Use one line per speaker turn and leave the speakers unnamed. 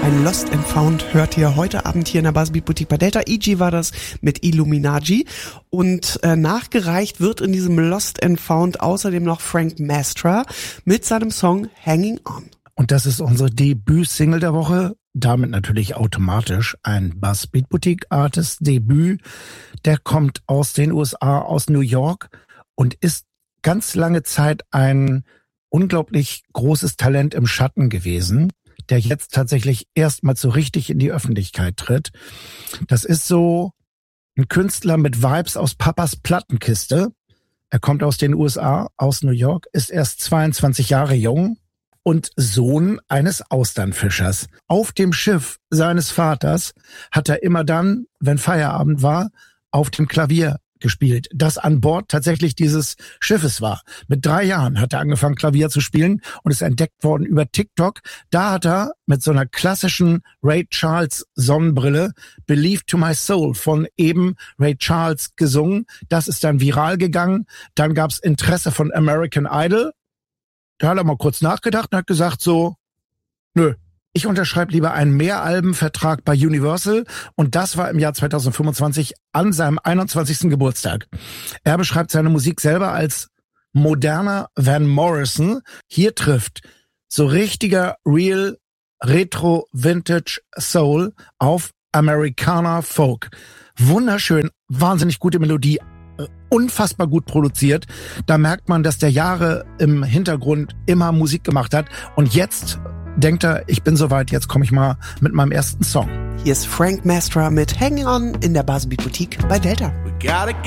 Ein Lost and Found hört ihr heute Abend hier in der Buzzbeat Boutique bei Delta. E.G. war das mit Illuminati. Und nachgereicht wird in diesem Lost and Found außerdem noch Frank Mastra mit seinem Song Hanging On.
Und das ist unsere Debüt-Single der Woche. Damit natürlich automatisch ein Buzzbeat Boutique Artist Debüt. Der kommt aus den USA, aus New York und ist ganz lange Zeit ein unglaublich großes Talent im Schatten gewesen, der jetzt tatsächlich erstmal so richtig in die Öffentlichkeit tritt. Das ist so ein Künstler mit Vibes aus Papas Plattenkiste. Er kommt aus den USA, aus New York, ist erst 22 Jahre jung und Sohn eines Austernfischers. Auf dem Schiff seines Vaters hat er immer dann, wenn Feierabend war, auf dem Klavier gespielt, das an Bord tatsächlich dieses Schiffes war. Mit 3 Jahren hat er angefangen, Klavier zu spielen und ist entdeckt worden über TikTok. Da hat er mit so einer klassischen Ray Charles Sonnenbrille Believe to My Soul von eben Ray Charles gesungen. Das ist dann viral gegangen. Dann gab es Interesse von American Idol. Da hat er mal kurz nachgedacht und hat gesagt so, nö, ich unterschreibe lieber einen Mehralbenvertrag bei Universal und das war im Jahr 2025 an seinem 21. Geburtstag. Er beschreibt seine Musik selber als moderner Van Morrison. Hier trifft so richtiger Real Retro Vintage Soul auf Americana Folk. Wunderschön, wahnsinnig gute Melodie, unfassbar gut produziert. Da merkt man, dass der Jahre im Hintergrund immer Musik gemacht hat und jetzt denkt er, ich bin soweit, jetzt komme ich mal mit meinem ersten Song.
Hier ist Frank Mastra mit Hanging On in der Buzzbeat Boutique bei Delta.